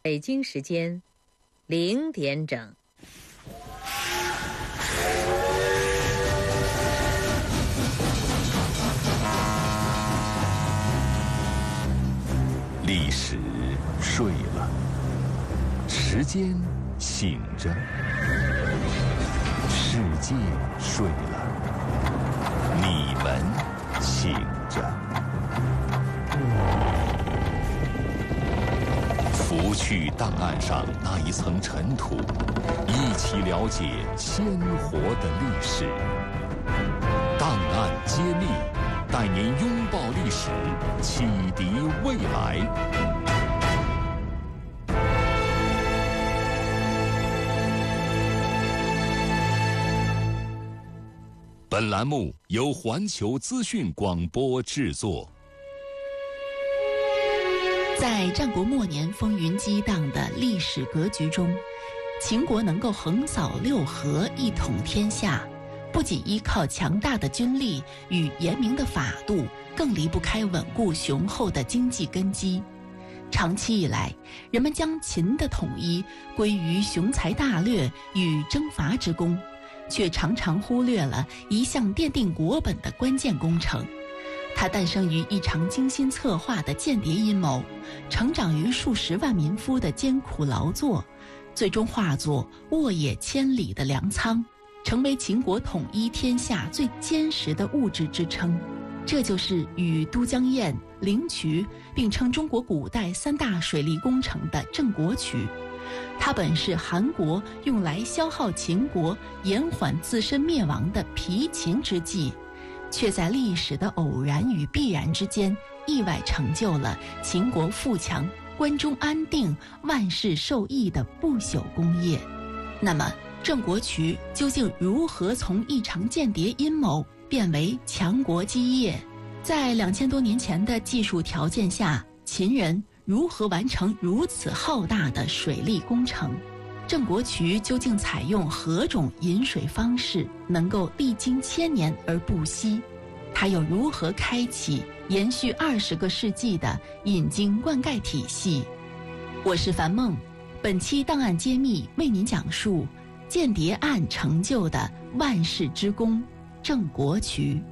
北京时间0点整。 历史睡了，时间醒着，世界睡了，你们醒着。拂去档案上那一层尘土，一起了解鲜活的历史。档案揭秘，带您拥抱历史，启迪未来。本栏目由环球资讯广播制作。 在战国末年风云激荡的历史格局中，秦国能够横扫六合，一统天下，不仅依靠强大的军力与严明的法度，更离不开稳固雄厚的经济根基。长期以来，人们将秦的统一归于雄才大略与征伐之功，却常常忽略了一项奠定国本的关键工程。它诞生于一场精心策划的间谍阴谋，成长于数十万民夫的艰苦劳作，最终化作沃野千里的粮仓，成为秦国统一天下最坚实的物质支撑。这就是与都江堰、灵渠并称中国古代3大水利工程的郑国渠。它本是韩国用来消耗秦国、延缓自身灭亡的疲秦之计，却在历史的偶然与必然之间，意外成就了秦国富强、关中安定、万世受益的不朽功业。那么，郑国渠究竟如何从一场间谍阴谋变为强国基业？在2000多年前的技术条件下，秦人如何完成如此浩大的水利工程？郑国渠究竟采用何种引水方式，能够历经千年而不息？它又如何开启延续20个世纪的引经灌溉体系？我是樊梦，本期档案揭秘为您讲述间谍案成就的万世之功——郑国渠。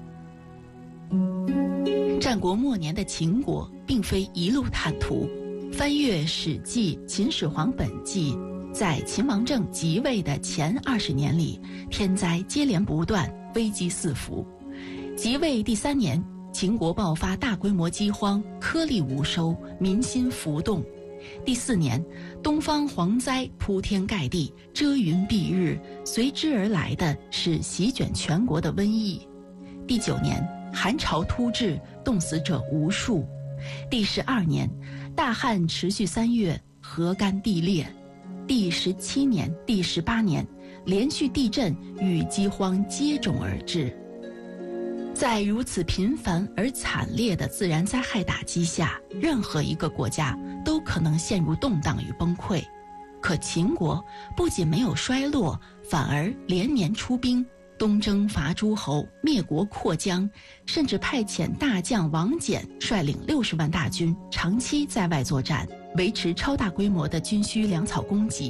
战国末年的秦国并非一路坦途，翻阅《史记·秦始皇本纪》，在秦王政即位的前20年里，天灾接连不断，危机四伏。即位第3年，秦国爆发大规模饥荒，颗粒无收，民心浮动。第4年，东方蝗灾铺天盖地，遮云蔽日，随之而来的是席卷全国的瘟疫。第9年，寒潮突至，冻死者无数。第12年，大旱持续3月，河干地裂。第17年、第18年，连续地震与饥荒接踵而至。在如此频繁而惨烈的自然灾害打击下，任何一个国家都可能陷入动荡与崩溃。可秦国不仅没有衰落，反而连年出兵，东征伐诸侯，灭国扩疆，甚至派遣大将王翦率领60万大军长期在外作战，维持超大规模的军需粮草供给。